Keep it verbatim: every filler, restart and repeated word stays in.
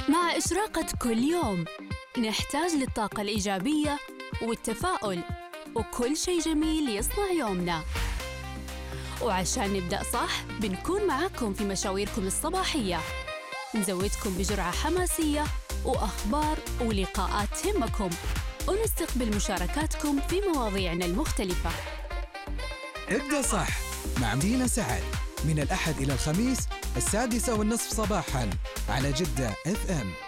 مع إشراقة كل يوم نحتاج للطاقة الإيجابية والتفاؤل وكل شيء جميل يصنع يومنا. وعشان نبدأ صح بنكون معاكم في مشاويركم الصباحية، نزودكم بجرعة حماسية وأخبار ولقاءات تهمكم، ونستقبل مشاركاتكم في مواضيعنا المختلفة. ابدأ صح مع مدينة سعد من الأحد إلى الخميس السادسة والنصف صباحاً على جدة إف إم.